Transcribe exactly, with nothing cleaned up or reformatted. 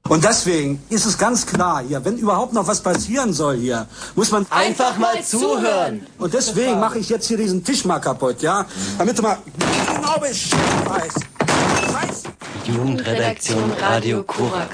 Und deswegen ist es ganz klar hier, wenn überhaupt noch was passieren soll hier, muss man einfach mal zuhören. Und deswegen mache ich jetzt hier diesen Tisch mal kaputt, ja? Damit du mal genau Bescheid weißt. Jugendredaktion Radio Korax.